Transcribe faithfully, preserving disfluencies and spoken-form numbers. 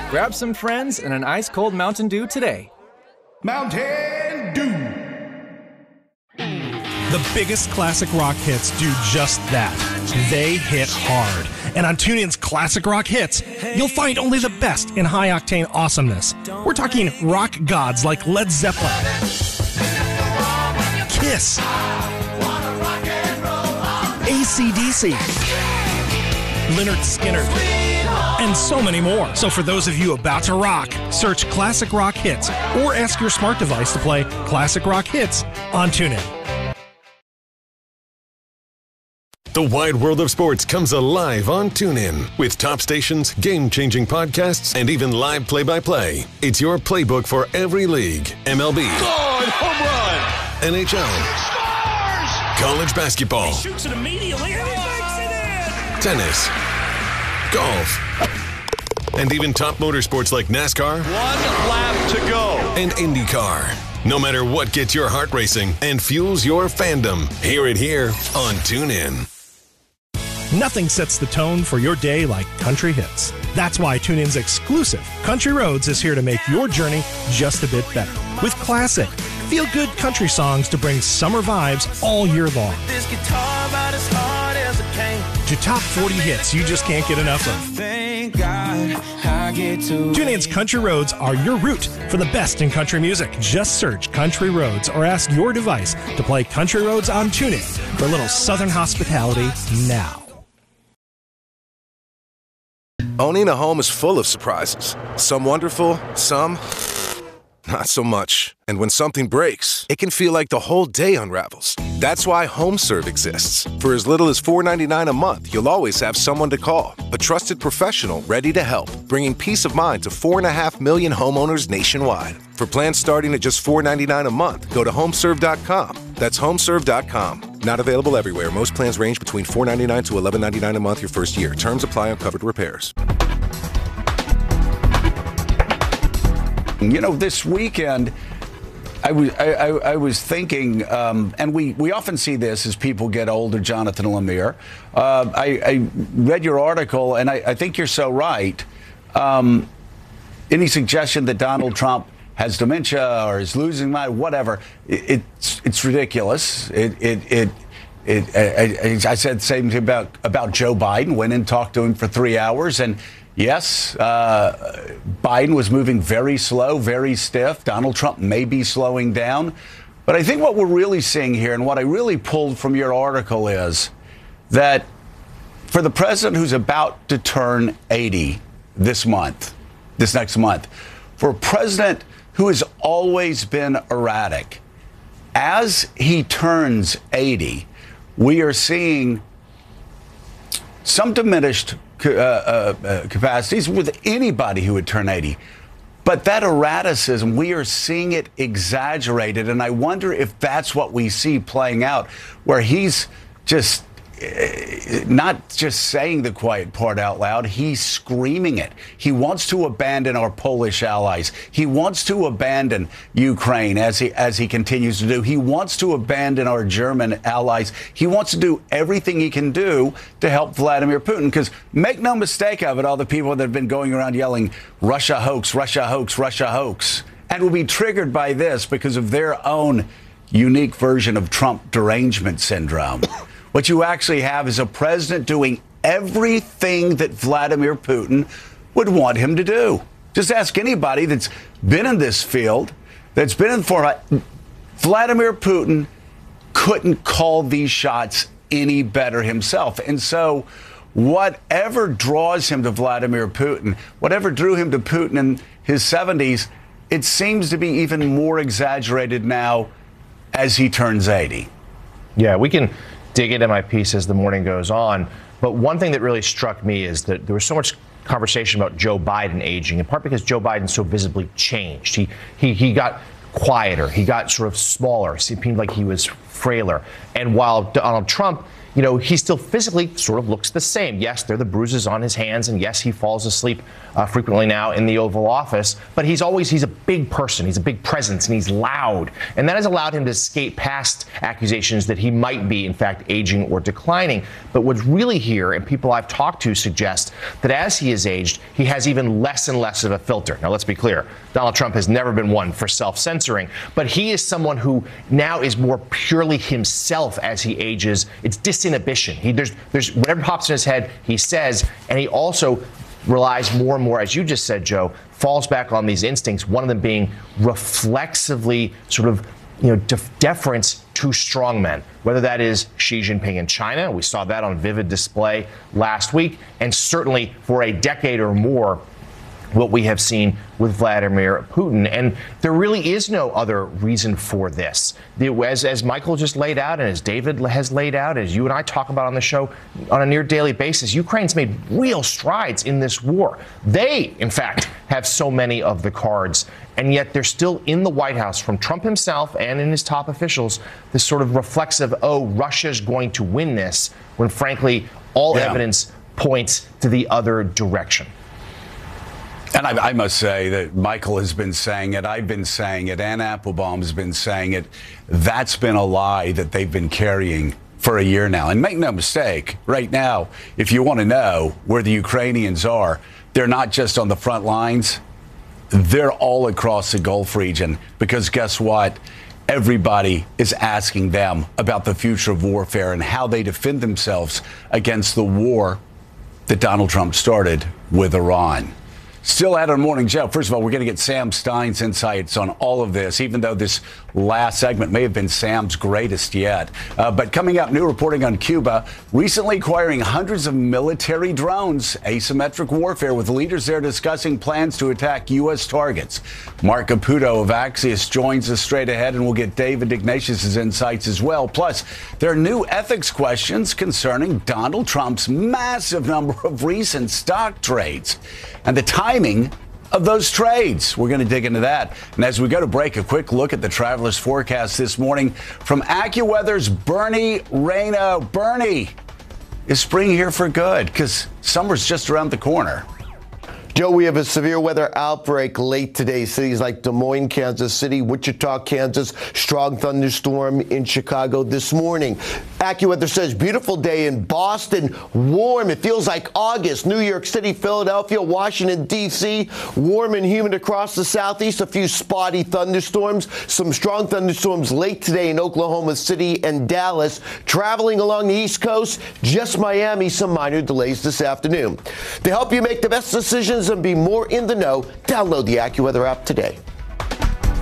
Grab some friends and an ice-cold Mountain Dew today. Mountain Dew. The biggest classic rock hits do just that. They hit hard. And on TuneIn's Classic Rock Hits, you'll find only the best in high-octane awesomeness. We're talking rock gods like Led Zeppelin, Kiss, A C D C, Lynyrd Skynyrd, and so many more. So for those of you about to rock, search Classic Rock Hits or ask your smart device to play Classic Rock Hits on TuneIn. The wide world of sports comes alive on TuneIn with top stations, game-changing podcasts, and even live play-by-play. It's your playbook for every league. M L B. God, home run! N H L. Scores! College basketball. He shoots it immediately and he makes it in! Tennis. Golf. And even top motorsports like NASCAR. One lap to go. And IndyCar. No matter what gets your heart racing and fuels your fandom, hear it here on TuneIn. Nothing sets the tone for your day like country hits. That's why TuneIn's exclusive Country Roads is here to make your journey just a bit better. With classic, feel-good country songs to bring summer vibes all year long. This guitar about as hard as a cane. To top forty hits you just can't get enough of. Thank God I get to TuneIn's Country Roads are your route for the best in country music. Just search Country Roads or ask your device to play Country Roads on TuneIn for a little southern hospitality now. Owning a home is full of surprises. Some wonderful, some not so much. And when something breaks, it can feel like the whole day unravels. That's why HomeServe exists. For as little as four dollars and ninety-nine cents a month, you'll always have someone to call. A trusted professional ready to help, bringing peace of mind to four point five million homeowners nationwide. For plans starting at just four dollars and ninety-nine cents a month, go to homeserve dot com. That's homeserve dot com. Not available everywhere. Most plans range between four dollars and ninety-nine cents to eleven dollars and ninety-nine cents a month your first year. Terms apply on covered repairs. You know, this weekend, I was I, I, I was thinking, um, and we, we often see this as people get older, Jonathan Lemire. Uh, I, I read your article, and I, I think you're so right. Um, any suggestion that Donald Trump has dementia or is losing mind, whatever, it, it's it's ridiculous. It it it. it I, I said the same thing about about Joe Biden. Went and talked to him for three hours, and yes, uh, Biden was moving very slow, very stiff. Donald Trump may be slowing down. But I think what we're really seeing here, and what I really pulled from your article, is that for the president who's about to turn eighty this month, this next month, for a president who has always been erratic, as he turns eighty, we are seeing some diminished uh, uh, capacities with anybody who would turn eighty. But that erraticism, we are seeing it exaggerated. And I wonder if that's what we see playing out, where he's just uh, not just saying the quiet part out loud, he's screaming it. He wants to abandon our Polish allies. He wants to abandon Ukraine, as he as he continues to do. He wants to abandon our German allies. He wants to do everything he can do to help Vladimir Putin. Because make no mistake of it, all the people that have been going around yelling, Russia hoax, Russia hoax, Russia hoax, and will be triggered by this because of their own unique version of Trump derangement syndrome. What you actually have is a president doing everything that Vladimir Putin would want him to do. Just ask anybody that's been in this field, that's been in for Vladimir Putin couldn't call these shots any better himself. And so whatever draws him to Vladimir Putin, whatever drew him to Putin in his seventies, it seems to be even more exaggerated now as he turns eighty. Yeah, we can dig into my piece as the morning goes on. But one thing that really struck me is that there was so much conversation about Joe Biden aging, in part because Joe Biden so visibly changed. He he he got quieter. He got sort of smaller. It seemed like he was frailer. And while Donald Trump you know, he still physically sort of looks the same. Yes, there are the bruises on his hands, and yes, he falls asleep uh, frequently now in the Oval Office, but he's always, he's a big person, he's a big presence, and he's loud, and that has allowed him to skate past accusations that he might be, in fact, aging or declining. But what's really here, and people I've talked to suggest that as he has aged, he has even less and less of a filter. Now, let's be clear, Donald Trump has never been one for self-censoring, but he is someone who now is more purely himself as he ages. It's disinhibition. He, there's, there's whatever pops in his head, he says, and he also relies more and more, as you just said, Joe, falls back on these instincts, one of them being reflexively sort of, you know, def- deference to strongmen, whether that is Xi Jinping in China. We saw that on vivid display last week, and certainly for a decade or more, what we have seen with Vladimir Putin. And there really is no other reason for this. The, as, as Michael just laid out, and as David has laid out, as you and I talk about on the show on a near daily basis, Ukraine's made real strides in this war. They, in fact, have so many of the cards, and yet they're still in the White House, from Trump himself and in his top officials, this sort of reflexive, oh, Russia's going to win this, when frankly, all yeah. evidence points to the other direction. And I, I must say that Michael has been saying it, I've been saying it, Ann Applebaum has been saying it. That's been a lie that they've been carrying for a year now. And make no mistake, right now, if you want to know where the Ukrainians are, they're not just on the front lines. They're all across the Gulf region, because guess what? Everybody is asking them about the future of warfare and how they defend themselves against the war that Donald Trump started with Iran. Still at our Morning Joe. First of all, we're going to get Sam Stein's insights on all of this, even though this last segment may have been Sam's greatest yet. Uh, but coming up, new reporting on Cuba, recently acquiring hundreds of military drones, asymmetric warfare, with leaders there discussing plans to attack U S targets. Mark Caputo of Axios joins us straight ahead, and we'll get David Ignatius' insights as well. Plus, there are new ethics questions concerning Donald Trump's massive number of recent stock trades and the timing of those trades. We're going to dig into that. And as we go to break, a quick look at the traveler's forecast this morning from AccuWeather's Bernie Rayno. Bernie, is spring here for good? Because summer's just around the corner. Joe, we have a severe weather outbreak late today. Cities like Des Moines, Kansas City, Wichita, Kansas, strong thunderstorm in Chicago this morning. AccuWeather says beautiful day in Boston, warm. It feels like August. New York City, Philadelphia, Washington, D C, warm and humid across the southeast. A few spotty thunderstorms, some strong thunderstorms late today in Oklahoma City and Dallas. Traveling along the East Coast, just Miami, some minor delays this afternoon. To help you make the best decisions and be more in the know, download the AccuWeather app today.